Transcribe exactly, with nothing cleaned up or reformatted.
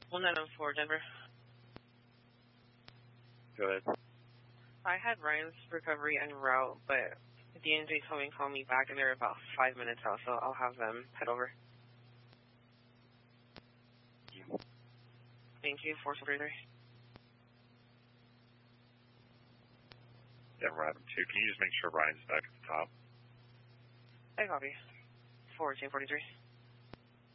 one nine oh four, Denver. Go ahead. I had Ryan's recovery en route, but D N J told me to call me back, and they're about five minutes out, so I'll have them head over. Thank you. Thank you, four three three. Denver Adam two, can you just make sure Ryan's back at the top? I copy. fourteen forty-three.